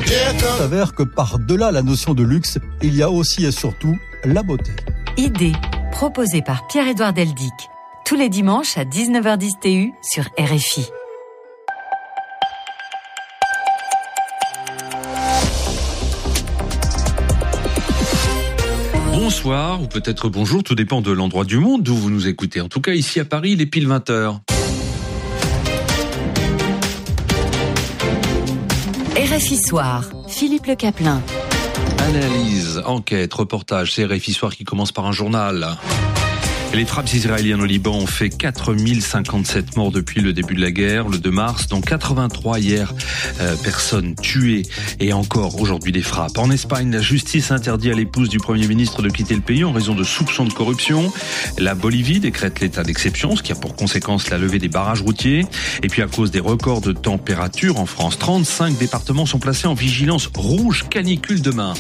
Il s'avère que par-delà la notion de luxe, il y a aussi et surtout la beauté. Idée, proposée par Pierre-Édouard Deldic. Tous les dimanches à 19h10 TU sur RFI. Bonsoir, ou peut-être bonjour, tout dépend de l'endroit du monde d'où vous nous écoutez. En tout cas, ici à Paris, il est pile 20h. RFI Soir, Philippe Le Caplin. Analyse, enquête, reportage, c'est RFI Soir qui commence par un journal. Les frappes israéliennes au Liban ont fait 4057 morts depuis le début de la guerre, le 2 mars, dont 83 hier personnes tuées et encore aujourd'hui des frappes. En Espagne, la justice interdit à l'épouse du Premier ministre de quitter le pays en raison de soupçons de corruption. La Bolivie décrète l'état d'exception, ce qui a pour conséquence la levée des barrages routiers. Et puis à cause des records de température en France, 35 départements sont placés en vigilance rouge canicule demain.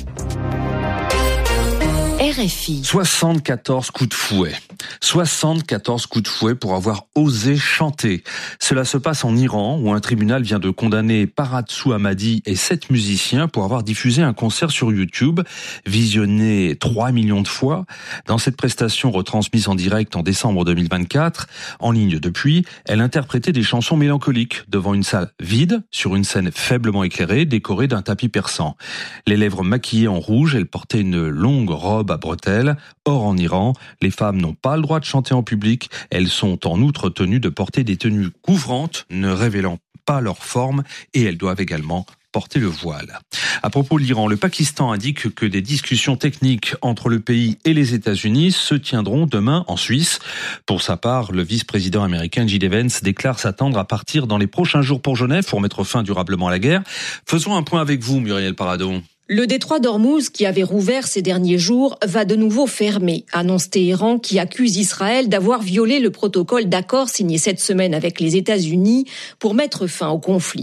RFI. 74 coups de fouet. 74 coups de fouet pour avoir osé chanter. Cela se passe en Iran, où un tribunal vient de condamner Paratsou Hamadi et 7 musiciens pour avoir diffusé un concert sur YouTube, visionné 3 millions de fois. Dans cette prestation retransmise en direct en décembre 2024, en ligne depuis, elle interprétait des chansons mélancoliques devant une salle vide, sur une scène faiblement éclairée, décorée d'un tapis persan. Les lèvres maquillées en rouge, elle portait une longue robe à bretelles. Or, en Iran, les femmes n'ont pas le droit de chanter en public. Elles sont en outre tenues de porter des tenues couvrantes, ne révélant pas leur forme, et elles doivent également porter le voile. À propos de l'Iran, le Pakistan indique que des discussions techniques entre le pays et les États-Unis se tiendront demain en Suisse. Pour sa part, le vice-président américain J.D. Vance déclare s'attendre à partir dans les prochains jours pour Genève pour mettre fin durablement à la guerre. Faisons un point avec vous, Muriel Paradon. Le détroit d'Ormuz, qui avait rouvert ces derniers jours, va de nouveau fermer, annonce Téhéran, qui accuse Israël d'avoir violé le protocole d'accord signé cette semaine avec les États-Unis pour mettre fin au conflit.